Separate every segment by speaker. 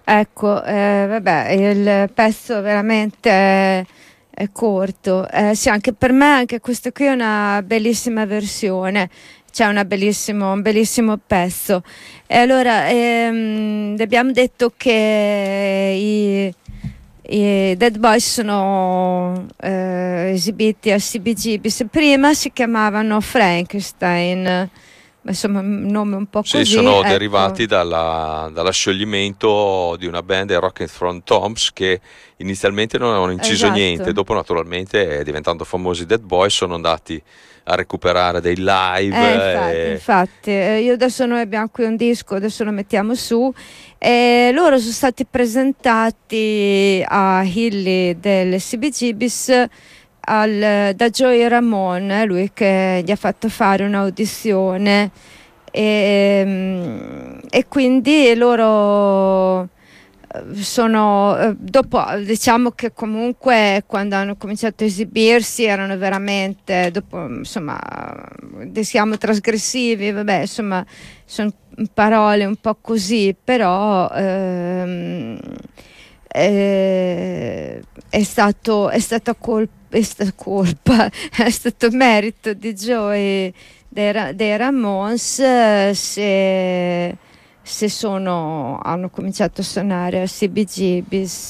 Speaker 1: Ecco, vabbè, il pezzo veramente è corto. Sì, anche per me, anche questo qui è una bellissima versione. C'è un bellissimo pezzo. E allora, abbiamo detto che i Dead Boys sono esibiti al CBGBs. Prima si chiamavano Frankenstein, ma insomma un nome un po'
Speaker 2: Sì,
Speaker 1: così,
Speaker 2: sono
Speaker 1: ecco.
Speaker 2: derivati dallo scioglimento di una band, i Rocket from Toms, che inizialmente non avevano inciso niente,
Speaker 1: Esatto.
Speaker 2: dopo naturalmente diventando famosi i Dead Boys sono andati a recuperare dei live
Speaker 1: Infatti, io adesso noi abbiamo qui un disco, adesso lo mettiamo su, e loro sono stati presentati a Hilly del CBGBs da Joey Ramone, lui che gli ha fatto fare un'audizione e quindi loro dopo, diciamo che comunque quando hanno cominciato a esibirsi erano veramente, dopo insomma, siamo trasgressivi, vabbè, insomma, sono parole un po' così, però è stata colpa, è stato merito di Joey dei Ramones, se hanno cominciato a suonare al CBGBs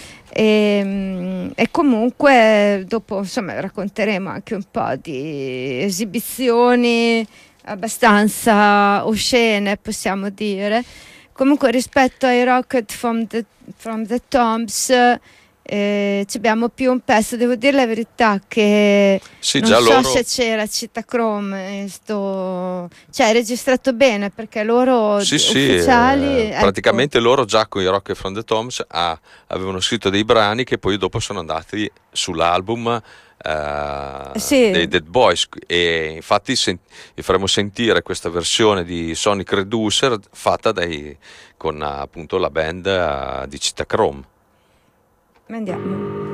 Speaker 1: e comunque dopo insomma racconteremo anche un po' di esibizioni abbastanza oscene, possiamo dire. Comunque rispetto ai Rocket from the Tombs abbiamo più un pezzo, devo dire la verità che
Speaker 2: sì,
Speaker 1: non
Speaker 2: già
Speaker 1: so se
Speaker 2: loro.
Speaker 1: c'era Citachrome cioè è registrato bene perché loro
Speaker 2: Sì, sì,
Speaker 1: ufficiali, ecco.
Speaker 2: praticamente loro già con i Rocket from the Tombs avevano scritto dei brani che poi dopo sono andati sull'album dei
Speaker 1: Sì,
Speaker 2: Dead Boys, e infatti vi faremo sentire questa versione di Sonic Reducer fatta con appunto la band di Citachrome.
Speaker 1: andiamo.